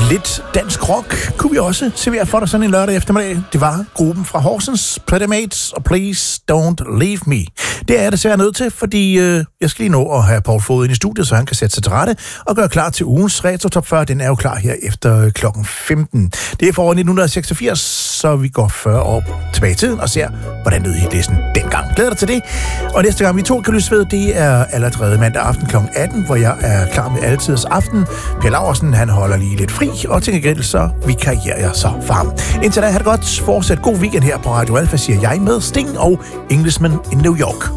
Lidt dansk rock kunne vi også servere for dig sådan en lørdag eftermiddag. Det var gruppen fra Horsens, Pretty og Please Don't Leave Me. Det er jeg desværre nødt til, fordi jeg skal lige nå at have Paul Fod ind i studiet, så han kan sætte sig til rette og gøre klar til ugens Retro Top 40. Den er jo klar her efter klokken 15. Det er for 1986, så vi går 40 år tilbage i tiden og ser, hvordan lød hitlisten dengang. Glæder dig til det. Og næste gang vi to kan lyse ved, det er allerede mandag aften kl. 18, hvor jeg er klar med Altidets Aften. Per Laursen, han holder lige lidt fri, og til gengæld så vikarierer jeg så for ham. Indtil da, have det godt. Fortsæt god weekend her på Radio Alfa, siger jeg med Sting og Englishman in New York.